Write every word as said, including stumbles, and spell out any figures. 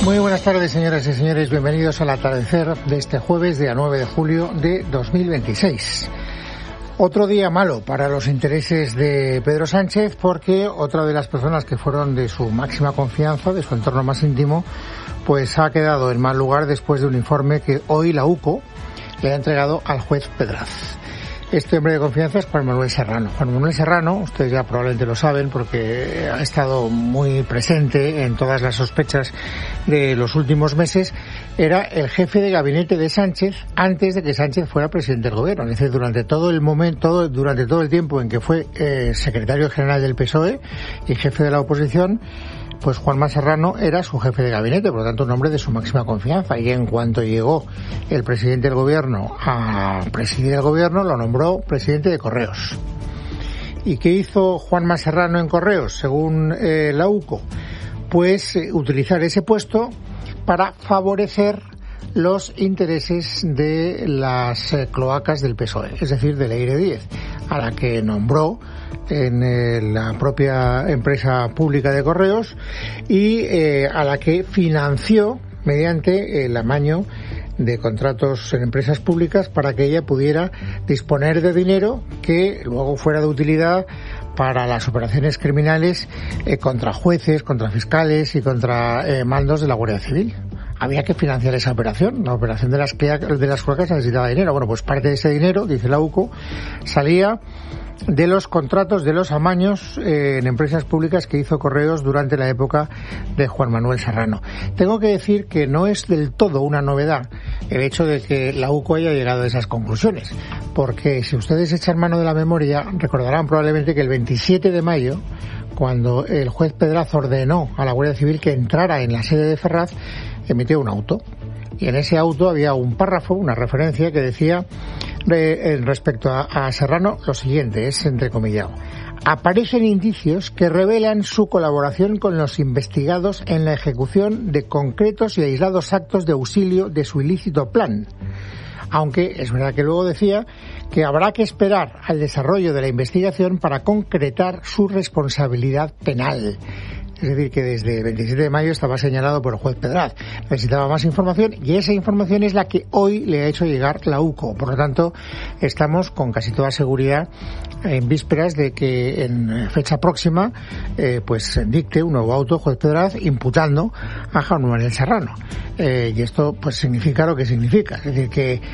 Muy buenas tardes, señoras y señores. Bienvenidos al atardecer de este jueves, día nueve de julio de dos mil veintiséis. Otro día malo para los intereses de Pedro Sánchez, porque otra de las personas que fueron de su máxima confianza, de su entorno más íntimo, pues ha quedado en mal lugar después de un informe que hoy la U C O le ha entregado al juez Pedraz. Este hombre de confianza es Juan Manuel Serrano. Juan Manuel Serrano, ustedes ya probablemente lo saben porque ha estado muy presente en todas las sospechas de los últimos meses, era el jefe de gabinete de Sánchez antes de que Sánchez fuera presidente del gobierno. Es decir, durante todo el momento, durante todo el tiempo en que fue eh, secretario general del P S O E y jefe de la oposición, pues Juanma Serrano era su jefe de gabinete, por lo tanto un hombre de su máxima confianza, y en cuanto llegó el presidente del gobierno a presidir el gobierno, lo nombró presidente de Correos. ¿Y qué hizo Juanma Serrano en Correos, según eh, la U C O? Pues eh, utilizar ese puesto para favorecer los intereses de las eh, cloacas del P S O E, es decir, de Leire Díez, a la que nombró en eh, la propia empresa pública de Correos y eh, a la que financió mediante el amaño de contratos en empresas públicas para que ella pudiera disponer de dinero que luego fuera de utilidad para las operaciones criminales eh, contra jueces, contra fiscales y contra eh, mandos de la Guardia Civil. Había que financiar esa operación. La operación de las de las cloacas necesitaba dinero. Bueno, pues parte de ese dinero, dice la U C O, salía de los contratos, de los amaños eh, en empresas públicas que hizo Correos durante la época de Juan Manuel Serrano. Tengo que decir que no es del todo una novedad el hecho de que la U C O haya llegado a esas conclusiones, porque si ustedes echan mano de la memoria, recordarán probablemente que el veintisiete de mayo, cuando el juez Pedraz ordenó a la Guardia Civil que entrara en la sede de Ferraz, emitió un auto. Y en ese auto había un párrafo, una referencia que decía eh, respecto a, a Serrano lo siguiente, es entrecomillado: aparecen indicios que revelan su colaboración con los investigados en la ejecución de concretos y aislados actos de auxilio de su ilícito plan. Aunque es verdad que luego decía que habrá que esperar al desarrollo de la investigación para concretar su responsabilidad penal. Es decir, que desde el veintisiete de mayo estaba señalado por el juez Pedraz. Necesitaba más información y esa información es la que hoy le ha hecho llegar la U C O. Por lo tanto, estamos con casi toda seguridad en vísperas de que en fecha próxima eh, pues dicte un nuevo auto juez Pedraz imputando a Juan Manuel Serrano. Eh, y esto pues significa lo que significa. Es decir, que